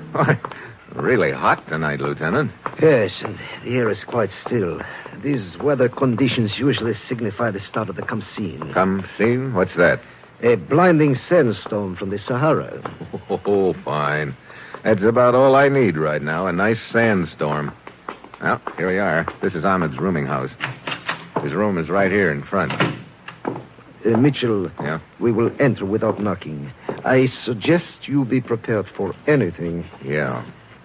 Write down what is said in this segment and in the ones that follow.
Really hot tonight, Lieutenant. Yes, and the air is quite still. These weather conditions usually signify the start of the Khamsin. Khamsin? What's that? A blinding sandstorm from the Sahara. Oh, fine. That's about all I need right now, a nice sandstorm. Well, here we are. This is Ahmed's rooming house. His room is right here in front. Mitchell, Yeah? we will enter without knocking. I suggest you be prepared for anything. Yeah.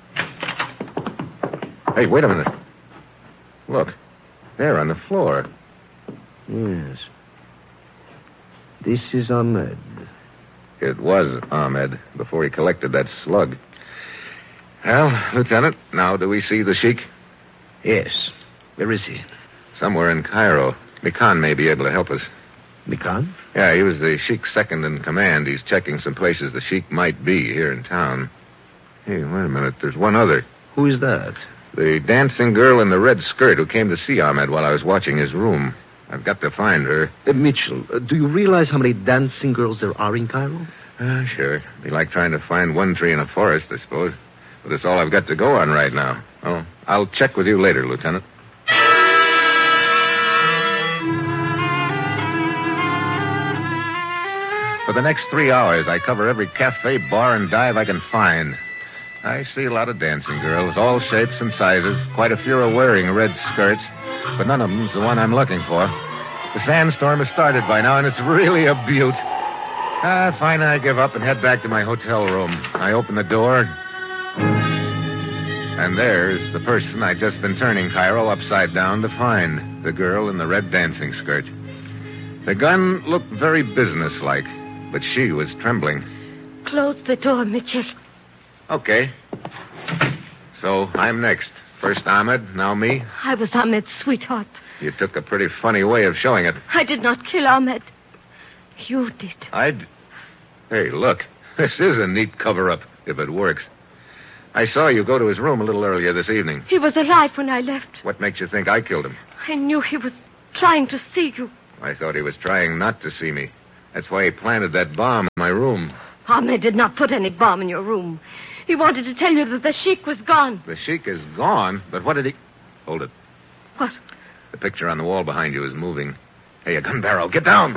Hey, wait a minute. Look, there on the floor. Yes. This is Ahmed. It was Ahmed before he collected that slug. Well, Lieutenant, now do we see the Sheik? Yes. Where is he? Somewhere in Cairo. Mikan may be able to help us. Mikan? Yeah, he was the Sheik's second in command. He's checking some places the Sheik might be here in town. Hey, wait a minute. There's one other. Who is that? The dancing girl in the red skirt who came to see Ahmed while I was watching his room. I've got to find her. Mitchell, do you realize how many dancing girls there are in Cairo? Sure. Be like trying to find one tree in a forest, I suppose. But it's all I've got to go on right now. Oh, I'll check with you later, Lieutenant. For the next 3 hours, I cover every cafe, bar, and dive I can find. I see a lot of dancing girls, all shapes and sizes. Quite a few are wearing red skirts, but none of them's the one I'm looking for. The sandstorm has started by now, and it's really a beaut. Fine, I give up and head back to my hotel room. I open the door, and there's the person I'd just been turning Cairo upside down to find, the girl in the red dancing skirt. The gun looked very businesslike, but she was trembling. Close the door, Mitchell. Okay. So I'm next. First Ahmed, now me. I was Ahmed's sweetheart. You took a pretty funny way of showing it. I did not kill Ahmed. You did. Hey, look. This is a neat cover-up, if it works. I saw you go to his room a little earlier this evening. He was alive when I left. What makes you think I killed him? I knew he was trying to see you. I thought he was trying not to see me. That's why he planted that bomb in my room. Ahmed did not put any bomb in your room. He wanted to tell you that the Sheik was gone. The Sheik is gone? But what did he... Hold it. What? The picture on the wall behind you is moving. Hey, a gun barrel. Get down!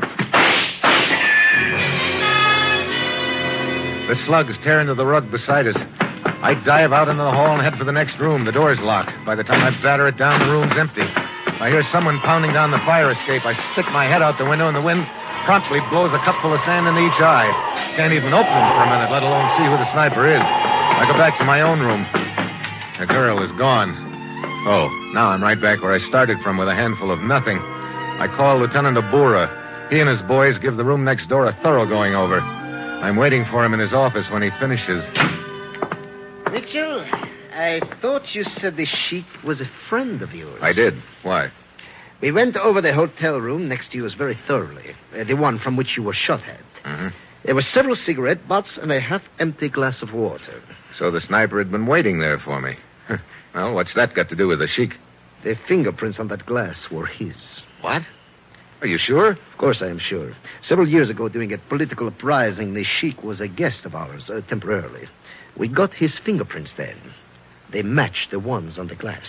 The slugs tear into the rug beside us. I dive out into the hall and head for the next room. The door's locked. By the time I batter it down, the room's empty. I hear someone pounding down the fire escape. I stick my head out the window, and the wind promptly blows a cupful of sand into each eye. Can't even open them for a minute, let alone see who the sniper is. I go back to my own room. The girl is gone. Oh, now I'm right back where I started from with a handful of nothing. I call Lieutenant Abura. He and his boys give the room next door a thorough going over. I'm waiting for him in his office when he finishes. Mitchell, I thought you said the Sheik was a friend of yours. I did. Why? We went over the hotel room next to yours very thoroughly. The one from which you were shot at. Mm-hmm. There were several cigarette butts and a half-empty glass of water. So the sniper had been waiting there for me. Well, what's that got to do with the Sheik? The fingerprints on that glass were his. What? Are you sure? Of course I am sure. Several years ago, during a political uprising, the Sheik was a guest of ours, temporarily. We got his fingerprints then. They matched the ones on the glass.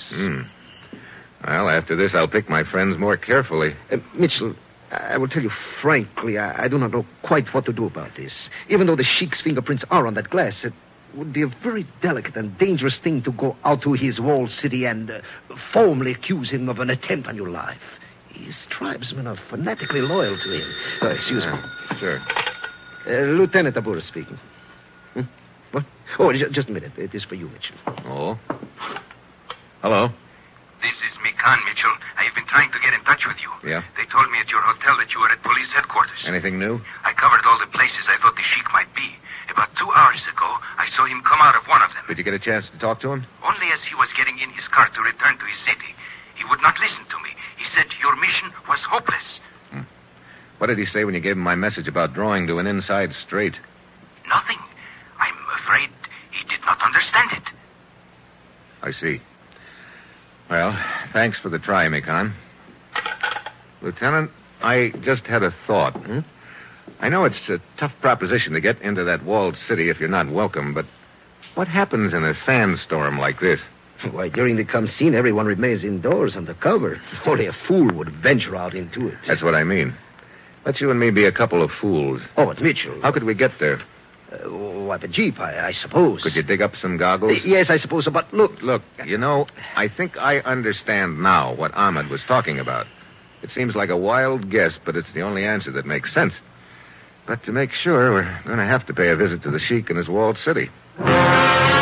Well, after this, I'll pick my friends more carefully. Mitchell, I will tell you frankly, I do not know quite what to do about this. Even though the Sheik's fingerprints are on that glass, it would be a very delicate and dangerous thing to go out to his walled city and formally accuse him of an attempt on your life. His tribesmen are fanatically loyal to him. Excuse me. Sure. Lieutenant Abura speaking. What? Oh, just a minute. It is for you, Mitchell. Oh. Hello. This is Mikan, Mitchell. I've been trying to get in touch with you. Yeah? They told me at your hotel that you were at police headquarters. Anything new? I covered all the places I thought the Sheik might be. About 2 hours ago, I saw him come out of one of them. Did you get a chance to talk to him? Only as he was getting in his car to return to his city. He would not listen to me. He said your mission was hopeless. What did he say when you gave him my message about drawing to an inside straight? Nothing. I'm afraid he did not understand it. I see. Well, thanks for the try, Mikan. Lieutenant, I just had a thought. I know it's a tough proposition to get into that walled city if you're not welcome, but What happens in a sandstorm like this? Why, during the come scene, everyone remains indoors under cover. Only a fool would venture out into it. That's what I mean. Let you and me be a couple of fools. Oh, but Mitchell. How could we get there? What, the jeep, I suppose. Could you dig up some goggles? Yes, I suppose so, but look. Look, I think I understand now what Ahmed was talking about. It seems like a wild guess, but it's the only answer that makes sense. But to make sure, we're going to have to pay a visit to the Sheik in his walled city.